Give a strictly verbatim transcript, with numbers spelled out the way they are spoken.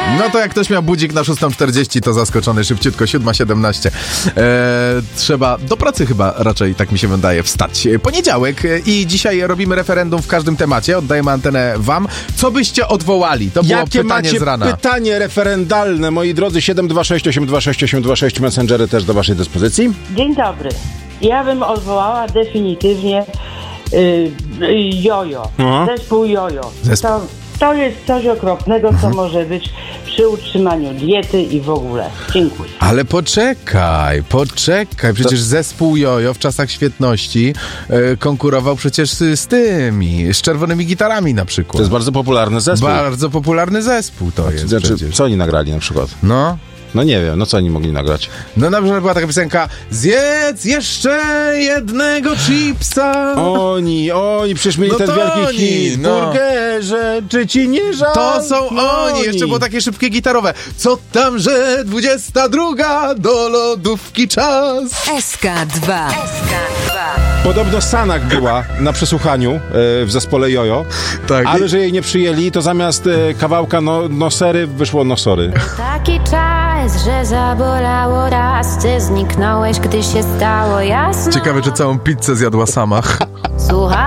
No to jak ktoś miał budzik na szósta czterdzieści, to zaskoczony szybciutko, siódma siedemnaście. Eee, trzeba do pracy chyba raczej, tak mi się wydaje, wstać. Poniedziałek i dzisiaj robimy referendum w każdym temacie. Oddajemy antenę wam. Co byście odwołali? To było Jakie pytanie macie z rana. pytanie referendalne, moi drodzy? siedem dwa sześć osiem dwa sześć osiem dwa sześć, Messengery też do waszej dyspozycji. Dzień dobry. Ja bym odwołała definitywnie y, y, jojo. Aha. Zespół jojo. Zespół. To, to jest coś okropnego, co może być przy utrzymaniu diety i w ogóle. Dziękuję. Ale poczekaj, poczekaj. Przecież zespół jojo w czasach świetności e, konkurował przecież z, z tymi, z czerwonymi gitarami na przykład. To jest bardzo popularny zespół. Bardzo popularny zespół to jest Znaczy, przecież. co oni nagrali na przykład? No. No nie wiem, no co oni mogli nagrać? No na przykład była taka piosenka: zjedz jeszcze jednego chipsa. Oni, oni, przecież mieli No ten to wielki oni, hit. no. Burgerze, czy ci nie żal? To są oni. Jeszcze było takie szybkie gitarowe. Co tam, że dwudziesta druga, do lodówki czas. S K dwa. Podobno Sanak była na przesłuchaniu e, w zespole Jojo, Tak. ale że jej nie przyjęli, to zamiast e, kawałka no, nosery wyszło nosory. Taki czas, że zabolało raz, ty zniknąłeś, gdy się stało jasno. Ciekawe, czy całą pizzę zjadła sama. Słuchaj.